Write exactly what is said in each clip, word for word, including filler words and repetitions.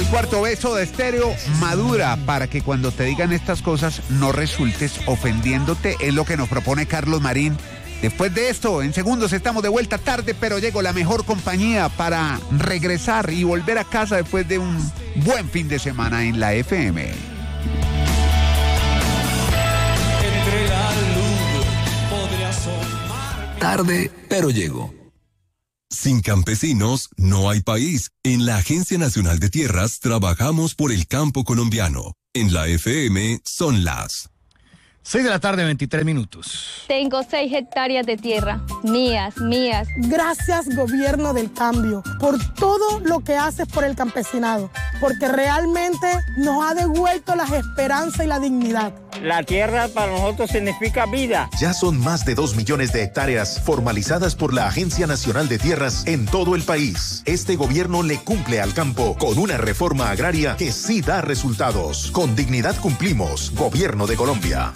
Cuarto beso de Estéreo, madura para que cuando te digan estas cosas no resultes ofendiéndote, es lo que nos propone Carlos Marín. Después de esto, en segundos estamos de vuelta tarde, pero llego la mejor compañía para regresar y volver a casa después de un buen fin de semana en la F M. Entre la luz podré asomar. Tarde, pero llego. Sin campesinos no hay país. En la Agencia Nacional de Tierras trabajamos por el campo colombiano. En la F M son las seis de la tarde, veintitrés minutos. Tengo seis hectáreas de tierra, mías, mías. Gracias, gobierno del cambio, por todo lo que haces por el campesinado, porque realmente nos ha devuelto la esperanza y la dignidad. La tierra para nosotros significa vida. Ya son más de dos millones de hectáreas formalizadas por la Agencia Nacional de Tierras en todo el país. Este gobierno le cumple al campo con una reforma agraria que sí da resultados. Con dignidad cumplimos. Gobierno de Colombia.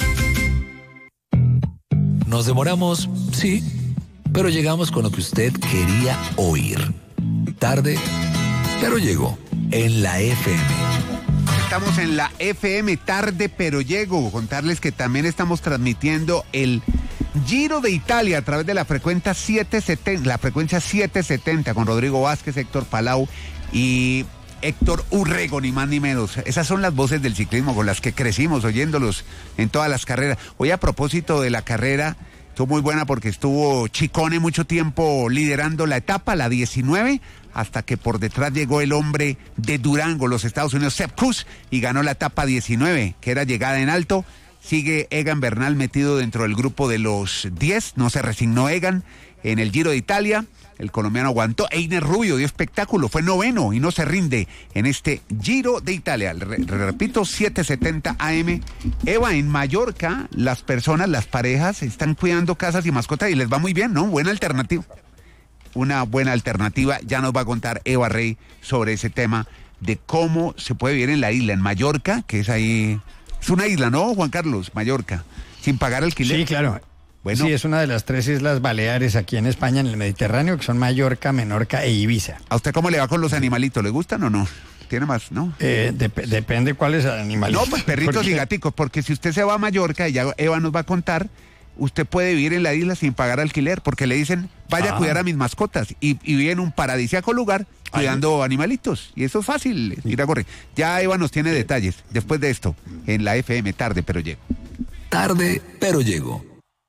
Nos demoramos, sí, pero llegamos con lo que usted quería oír. Tarde, pero llegó en la F M. Estamos en la F M, tarde, pero llego. Contarles que también estamos transmitiendo el Giro de Italia a través de la frecuencia setecientos setenta, la frecuencia setecientos setenta con Rodrigo Vázquez, Héctor Palau y Héctor Urrego, ni más ni menos. Esas son las voces del ciclismo con las que crecimos oyéndolos en todas las carreras. Hoy, a propósito de la carrera, estuvo muy buena porque estuvo Chicone mucho tiempo liderando la etapa, la diecinueve, hasta que por detrás llegó el hombre de Durango, los Estados Unidos, Sepp Kuss, y ganó la etapa diecinueve, que era llegada en alto. Sigue Egan Bernal metido dentro del grupo de los diez, no se resignó Egan en el Giro de Italia. El colombiano aguantó. Einer Rubio dio espectáculo, fue noveno y no se rinde en este Giro de Italia. Re, repito, setecientos setenta A M. Eva, en Mallorca, las personas, las parejas, están cuidando casas y mascotas y les va muy bien, ¿no? Buena alternativa. Una buena alternativa. Ya nos va a contar Eva Rey sobre ese tema de cómo se puede vivir en la isla, en Mallorca, que es ahí. Es una isla, ¿no, Juan Carlos? Mallorca, sin pagar alquiler. Sí, claro. Bueno. Sí, es una de las tres islas baleares aquí en España, en el Mediterráneo, que son Mallorca, Menorca e Ibiza. ¿A usted cómo le va con los animalitos? ¿Le gustan o no? Tiene más, ¿no? Eh, dep- depende cuál es el animalito. No, pues perritos porque... y gaticos, porque si usted se va a Mallorca, y ya Eva nos va a contar, usted puede vivir en la isla sin pagar alquiler, porque le dicen, vaya ah. a cuidar a mis mascotas, y, y vive en un paradisíaco lugar cuidando Ay. animalitos, y eso es fácil, ir a correr. Ya Eva nos tiene detalles, después de esto, en la F M, tarde, pero llego. Tarde, pero llego.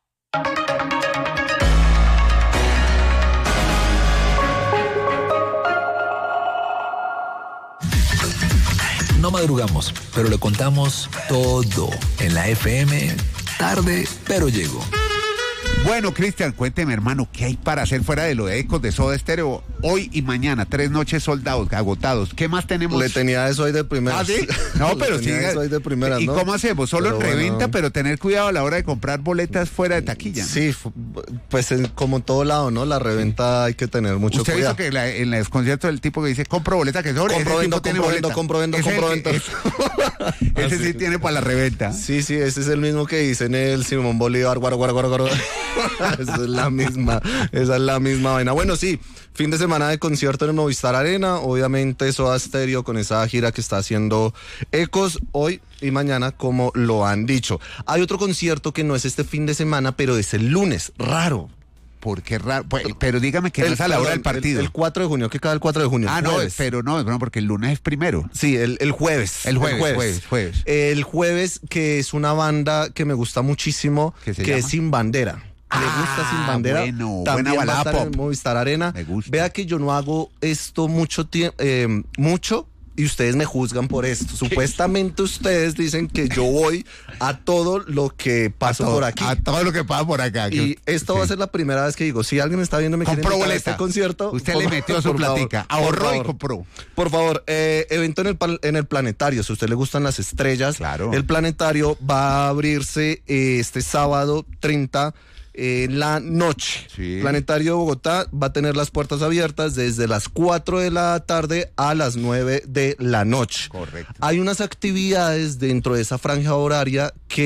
No madrugamos, pero le contamos todo en la F M. Tarde, pero llego. Bueno, Cristian, cuénteme, hermano, ¿qué hay para hacer fuera de lo de Ecos de Soda Stereo hoy y mañana? Tres noches soldados, agotados. ¿Qué más tenemos? Le tenía eso hoy de primera. ¿Ah, sí? No, pero sí. Eso hoy de primera, ¿Y ¿no? cómo hacemos? Solo pero en reventa, bueno. pero tener cuidado a la hora de comprar boletas fuera de taquilla, ¿no? Sí, pues en, como en todo lado, ¿no? La reventa hay que tener mucho ¿Usted cuidado. ¿Usted visto que la, en los conciertos del tipo que dice, compro boleta que sobre? Compro, vendo, compro, vendo, compro, vendo, compro, vendo. Ese sí tiene para la reventa. Sí, sí, ese es el mismo que dice en el Simón Bolívar, guaro, guaro, guaro, guaro. Esa es la misma, esa es la misma vaina. Bueno, sí, fin de semana de concierto en el Movistar Arena, obviamente Soda Stereo con esa gira que está haciendo Ecos hoy y mañana, como lo han dicho. Hay otro concierto que no es este fin de semana, pero es el lunes, raro. ¿Por qué raro? Pues, pero dígame que el, no es a la hora del partido. El, el cuatro de junio, que cada el cuatro de junio. Ah, no, pero no, no, porque el lunes es primero. Sí, el, el jueves. El jueves, el jueves. jueves, jueves. El jueves, que es una banda que me gusta muchísimo, que llama? es Sin Bandera. Le gusta ah, Sin Bandera. Bueno, también buena va a estar pop. en el Movistar Arena. Me gusta. Vea que yo no hago esto mucho tiempo, eh, mucho, y ustedes me juzgan por esto. ¿Qué? Supuestamente ustedes dicen que yo voy a todo lo que pasa por aquí. A todo lo que pasa por acá. Y esto sí. va a ser la primera vez que digo, si alguien me está viendo, me quiere invitar a este concierto. Usted por, le metió su platica, ahorró y compró. Por favor, eh, evento en el, en el Planetario. Si a usted le gustan las estrellas, claro. El Planetario va a abrirse eh, este sábado treinta en la noche. Sí. Planetario de Bogotá va a tener las puertas abiertas desde las cuatro de la tarde a las nueve de la noche. Correcto. Hay unas actividades dentro de esa franja horaria que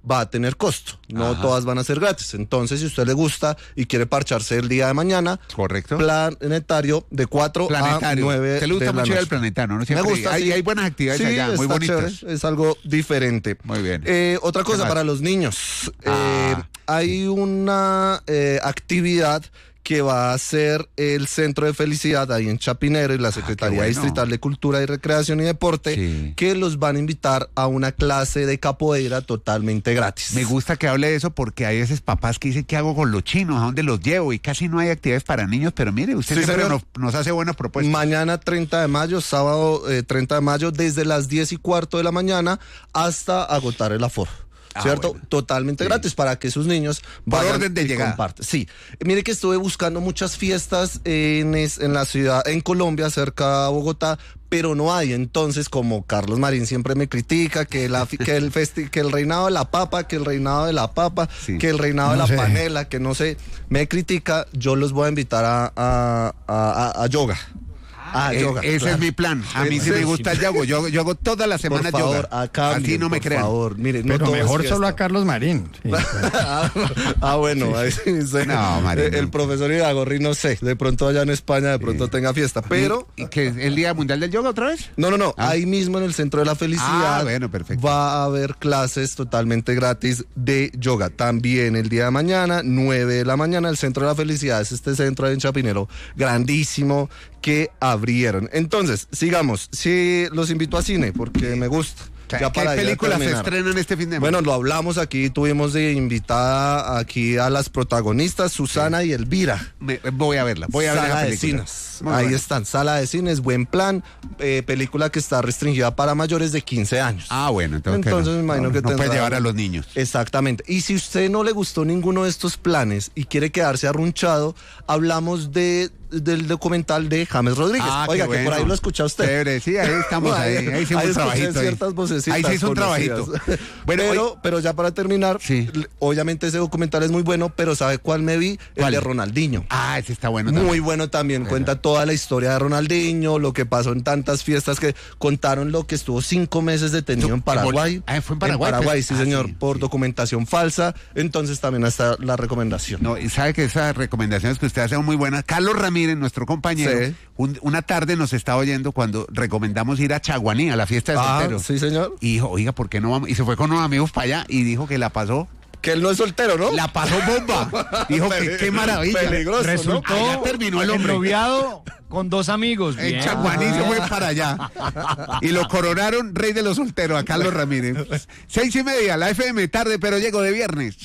va a tener costo, no Ajá. todas van a ser gratis. Entonces, si a usted le gusta y quiere parcharse el día de mañana, correcto, planetario de cuatro planetario. a nueve. ¿Te le gusta de la mucho ir al noche. planetario? ¿No? Siempre Me gusta, hay, sí. hay buenas actividades Sí, allá, muy está bonitas. chévere, es algo diferente. Muy bien. Eh, otra cosa más? para los niños. Ah. Eh, hay una eh, actividad que va a ser el Centro de Felicidad ahí en Chapinero y la Secretaría bueno. Distrital de Cultura y Recreación y Deporte, Sí. que los van a invitar a una clase de capoeira totalmente gratis. Me gusta que hable de eso porque hay veces papás que dicen, ¿qué hago con los chinos? ¿A dónde los llevo? Y casi no hay actividades para niños, pero mire, usted Sí, siempre señor. nos, nos hace buenas propuestas. Mañana treinta de mayo, sábado eh, treinta de mayo, desde las diez y cuarto de la mañana hasta agotar el aforo. Ah, ¿Cierto? bueno. Totalmente Sí. gratis para que sus niños Por vayan orden de y llegada. compartan. Sí. Mire que estuve buscando muchas fiestas en, es- en la ciudad, en Colombia, cerca de Bogotá, pero no hay. Entonces, como Carlos Marín siempre me critica que, la, fi- que, el, festi- que el reinado de la papa, que el reinado de la papa, Sí. que el reinado No de sé. la panela, que no sé, me critica, yo los voy a invitar a, a, a- a- a yoga. Ah, Eh, yoga. ese claro. es mi plan. A mí sí me gusta el yoga. Yo, yo hago toda la semana Por favor, yoga. a cambio, Así no me por crean. favor, mire, no Pero todo es mejor fiesta. solo a Carlos Marín. Sí. ah, ah, bueno, ahí sí, sí. No, María, Eh, el no. profesor Iragorri, no sé, de pronto allá en España, de pronto tenga fiesta, pero... ¿Y, y que el Día Mundial del Yoga otra vez? No, no, no, Ah. ahí mismo en el Centro de la Felicidad Ah, bueno, perfecto. va a haber clases totalmente gratis de yoga. También el día de mañana, nueve de la mañana, el Centro de la Felicidad es este centro ahí en Chapinero, grandísimo, que abrieron. Entonces, sigamos, sí, los invito a cine, porque me gusta. O sea, Ya ¿qué para ir a películas se terminar. estrenan este fin de semana? Bueno, lo hablamos aquí, tuvimos de invitada aquí a las protagonistas, Susana y Elvira. Me- voy a verla. Voy a ver Sala la de película. cines. Muy Ahí buena. están, Sala de cines, buen plan, eh, película que está restringida para mayores de quince años. Ah, bueno, entonces, que Entonces no. me imagino no, que no puede tendrá- llevar a los niños. Exactamente. Y si usted no le gustó ninguno de estos planes y quiere quedarse arrunchado, hablamos de del documental de James Rodríguez. Ah, Oiga, qué que por bueno. ahí lo escucha usted. Chévere, sí, ahí estamos, ahí, ahí hicimos un escuché trabajito. ahí. ciertas vocecitas Ahí se hizo un conocidas. trabajito. Bueno, pero, hoy- pero ya para terminar, Sí. l- obviamente ese documental es muy bueno, pero ¿sabe cuál me vi? El ¿Cuál? de Ronaldinho. Ah, ese está bueno Muy también. bueno también, cuenta toda la historia de Ronaldinho, lo que pasó en tantas fiestas, que contaron lo que estuvo cinco meses detenido Yo- en Paraguay. en Bol- ah, fue en Paraguay, sí ah, señor, sí, por sí. documentación falsa, entonces también está la recomendación. No, y sabe que esas recomendaciones que usted hace son muy buenas. Carlos Ramírez, nuestro compañero, Sí. un- una tarde nos estaba oyendo cuando recomendamos ir a Chaguaní, a la fiesta de Ah, solteros. sí señor, Y dijo, oiga, ¿por qué no vamos? Y se fue con unos amigos para allá y dijo que la pasó. que él no es soltero, ¿no? La pasó bomba. Dijo que qué maravilla. Peligroso, ¿no? Resultó Allá terminó el hombre. noviado con dos amigos. En Bien. Chaguaní se fue para allá. Y lo coronaron rey de los solteros a Carlos Ramírez. Seis y media, la F M, tarde, pero llego de viernes.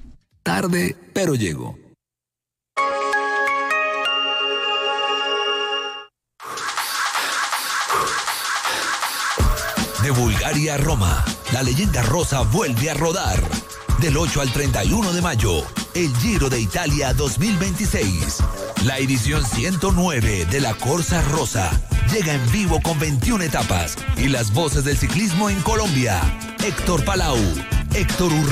Tarde, pero llego. De Bulgaria a Roma, la leyenda rosa vuelve a rodar. Del ocho al treinta y uno de mayo, el Giro de Italia dos mil veintiséis. La edición ciento nueve de la Corsa Rosa llega en vivo con veintiuna etapas y las voces del ciclismo en Colombia. Héctor Palau, Héctor Urra.